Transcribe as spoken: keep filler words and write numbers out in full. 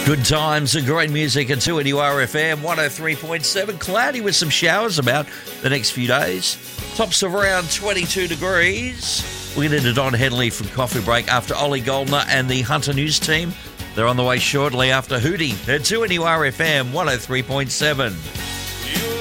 Good times and great music at two N U R F M one oh three point seven. Cloudy with some showers about the next few days. Tops of around twenty-two degrees. We'll get into Don Henley from Coffee Break after Ollie Goldner and the Hunter News team. They're on the way shortly after Hootie at two N U R F M one oh three point seven.